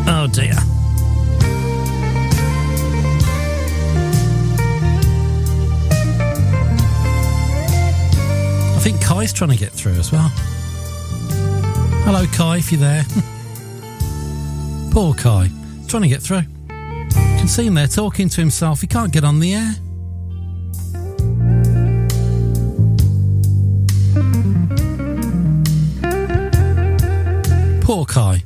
Oh dear. I think Kai's trying to get through as well. Hello, Kai, if you're there. Poor Kai, trying to get through. You can see him there talking to himself. He can't get on the air. Poor Kai.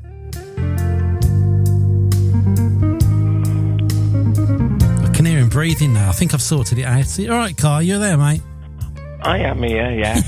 I can hear him breathing now. I think I've sorted it out. All right, Kai, you're there, mate? I am here, yes.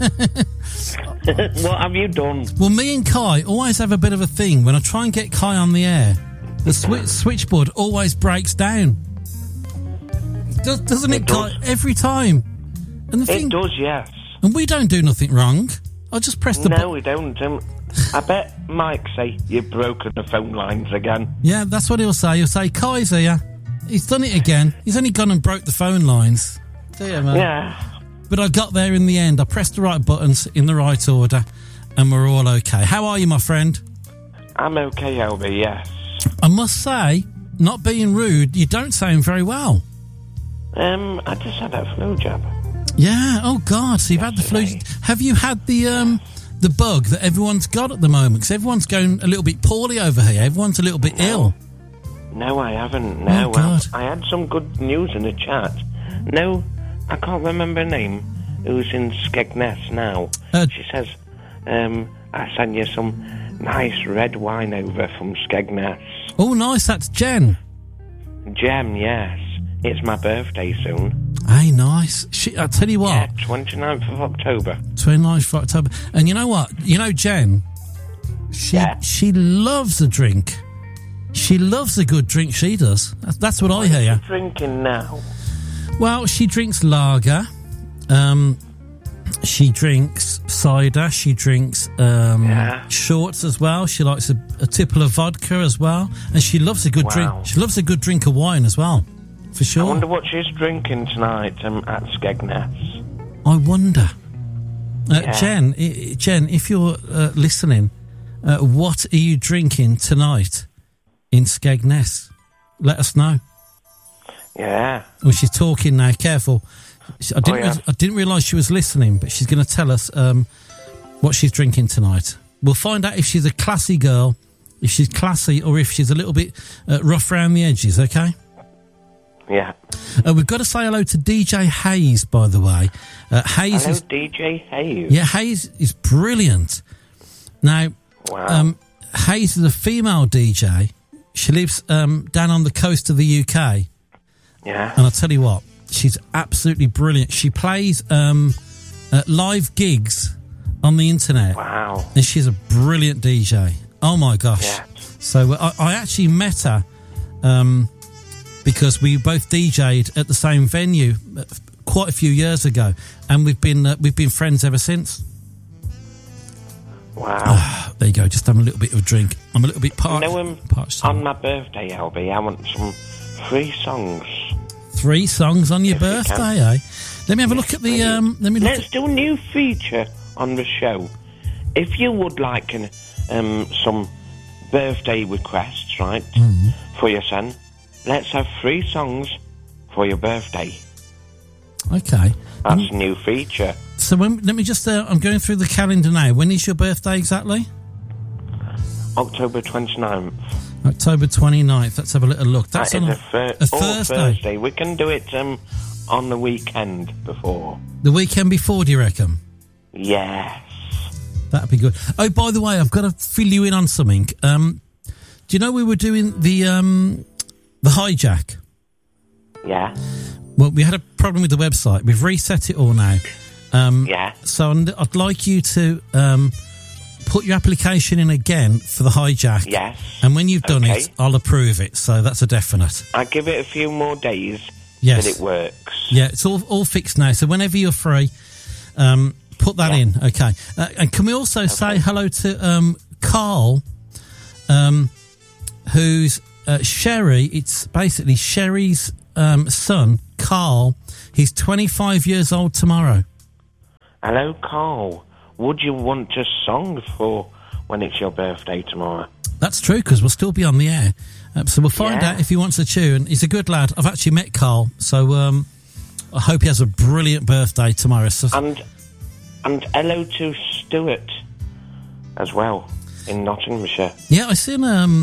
What have you done? Well, me and Kai always have a bit of a thing. When I try and get Kai on the air, the switchboard always breaks down. Doesn't it, Kai? Every time. And the thing, it does, yes. And we don't do nothing wrong. I just press the button. No, we don't. I bet Mike say you've broken the phone lines again. Yeah, that's what he'll say. He'll say, Kai's here. He's done it again. He's only gone and broke the phone lines. Dear man. Yeah. But I got there in the end. I pressed the right buttons in the right order, and we're all okay. How are you, my friend? I'm okay, Albie, yes. I must say, not being rude, you don't sound very well. I just had that flu jab. Yeah, oh God, so you've had the flu. Have you had the bug that everyone's got at the moment? Because everyone's going a little bit poorly over here. Everyone's a little bit ill. No, I haven't. No, oh, God. I had some good news in the chat. No, I can't remember her name. Who's in Skegness now? She says, I sent you some nice red wine over from Skegness. Oh, nice. That's Jen. Jem, yes. It's my birthday soon. Hey, nice. I'll tell you what. Yeah, 29th of October. 29th of October. And you know what? You know Jen? She loves a drink. She loves a good drink, she does. That's what I hear. What is she drinking now? Well, she drinks lager. She drinks cider. She drinks shorts as well. She likes a tipple of vodka as well. And she loves a good drink. She loves a good drink of wine as well. For sure. I wonder what she's drinking tonight at Skegness. I wonder. Jen, if you're listening, what are you drinking tonight in Skegness? Let us know. Yeah. Well, she's talking now. Careful. I didn't realise she was listening, but she's going to tell us what she's drinking tonight. We'll find out if she's a classy girl, if she's classy, or if she's a little bit rough around the edges, okay? Yeah. We've got to say hello to DJ Hayes, by the way. Hayes hello, is DJ Hayes. Yeah, Hayes is brilliant. Now, Hayes is a female DJ. She lives down on the coast of the UK. Yeah. And I'll tell you what, she's absolutely brilliant. She plays live gigs on the internet. Wow. And she's a brilliant DJ. Oh, my gosh. Yeah. So I actually met her because we both DJ'd at the same venue quite a few years ago, and we've been friends ever since. Wow. There you go, just having a little bit of a drink. I'm a little bit parched. On my birthday, Albie, I want some 3 songs. 3 songs on your birthday, eh? Let me have a look at the... Let's do a new feature on the show. If you would like some birthday requests, right, for your son, let's have 3 songs for your birthday. Okay. That's a new feature. So let me just... I'm going through the calendar now. When is your birthday exactly? October 29th. October 29th. Let's have a little look. That's on a Thursday. We can do it on the weekend before. The weekend before, do you reckon? Yes. That'd be good. Oh, by the way, I've got to fill you in on something. Do you know we were doing the hijack? Yeah. Well, we had a problem with the website. We've reset it all now. Yeah. So I'd like you to put your application in again for the hijack. Yes. And when you've done it, I'll approve it. So that's a definite. I give it a few more days. Yes. That it works. Yeah, it's all fixed now. So whenever you're free, put that in. Okay. And can we also say hello to Carl, who's Sherry? It's basically Sherry's son, Carl. He's 25 years old tomorrow. Hello, Carl. Would you want a song for when it's your birthday tomorrow? That's true, because we'll still be on the air. So we'll find out if he wants a tune. He's a good lad. I've actually met Carl, so I hope he has a brilliant birthday tomorrow. So and hello to Stuart as well in Nottinghamshire. Yeah, I seen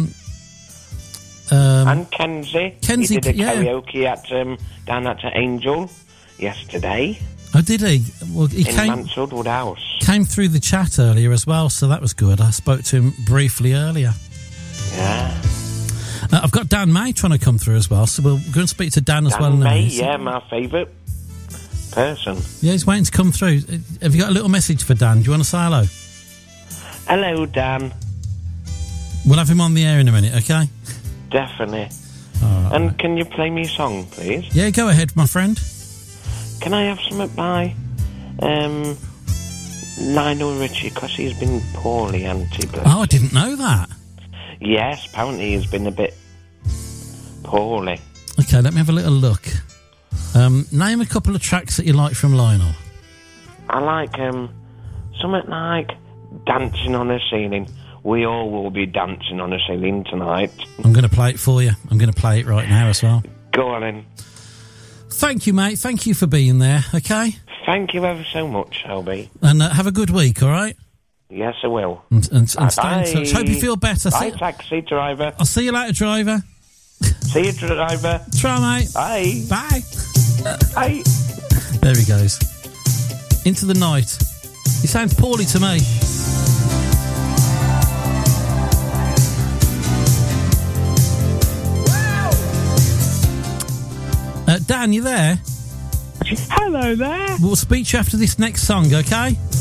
and Kenzie. Kenzie, he did a karaoke at down at Angel yesterday. Oh, did he? Well, he in Mansfield Wood House. Came through the chat earlier as well, so that was good. I spoke to him briefly earlier. Yeah. I've got Dan May trying to come through as well, so we're going to speak to Dan as well. Dan May, yeah, my favourite person. Yeah, he's waiting to come through. Have you got a little message for Dan? Do you want to say hello? Hello, Dan. We'll have him on the air in a minute, okay? Definitely. Right, and can you play me a song, please? Yeah, go ahead, my friend. Can I have something by Lionel Richie, because he's been poorly, anti-bless. Oh, I didn't know that. Yes, apparently he's been a bit poorly. Okay, let me have a little look. Name a couple of tracks that you like from Lionel. I like something like Dancing on a Ceiling. We all will be dancing on a ceiling tonight. I'm going to play it for you. I'm going to play it right now as well. Go on then. Thank you, mate. Thank you for being there, okay? Thank you ever so much, Albie. And have a good week, all right? Yes, I will. And stay in touch. Hope you feel better. Bye, taxi driver. I'll see you later, driver. See you, driver. Try, mate. Bye. Bye. Bye. There he goes. Into the night. He sounds poorly to me. Dan, you there? Hello there. We'll speak to you after this next song, okay?